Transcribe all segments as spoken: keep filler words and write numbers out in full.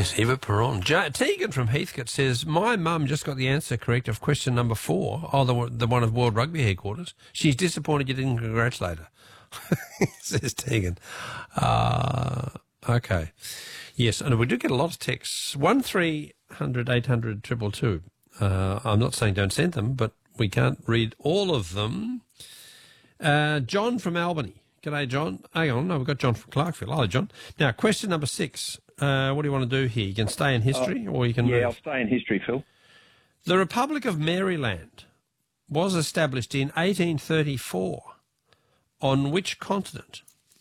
Yes, Eva Peron. Ja- Tegan from Heathcote says, my mum just got the answer correct of question number four. Oh, the, one- the one of World Rugby headquarters. She's disappointed you didn't congratulate her, says Tegan. Uh, okay. Yes, and we do get a lot of texts. one three hundred eight hundred two two two. Uh, I'm not saying don't send them, but we can't read all of them. Uh, John from Albany. G'day, John. Hang on, no, we've got John from Clarkville. Hello, John. Now, question number six. Uh, what do you want to do here? You can stay in history, or you can Yeah, move. I'll stay in history, Phil. The Republic of Maryland was established in eighteen thirty-four. On which continent?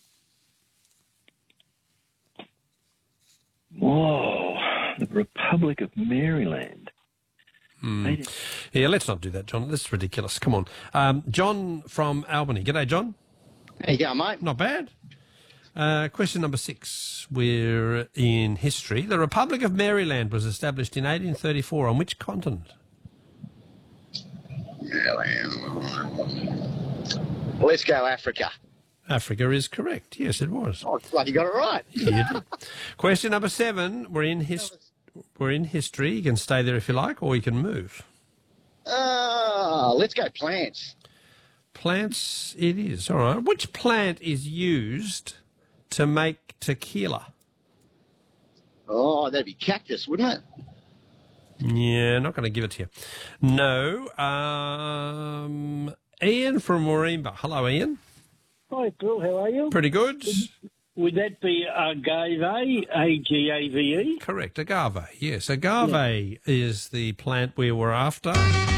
Whoa, the Republic of Maryland. Mm. Yeah, let's not do that, John. This is ridiculous. Come on. Um, John from Albany. G'day, John. How you going, mate? Not bad. Uh, question number six. We're in history. The Republic of Maryland was established in eighteen thirty-four. On which continent? Let's go Africa. Africa is correct. Yes, it was. Oh, bloody got it right. Yeah, you did. Question number seven. We're in his. We're in history. You can stay there if you like, or you can move. Uh, let's go plants. Plants it is. All right. Which plant is used to make tequila? Oh, that'd be cactus, wouldn't it? Yeah, not going to give it to you. No. Um, Ian from Warringah. Hello, Ian. Hi, Phil. How are you? Pretty good. Would that be agave, A G A V E? Correct. Agave. Yes, agave yeah. is the plant we were after.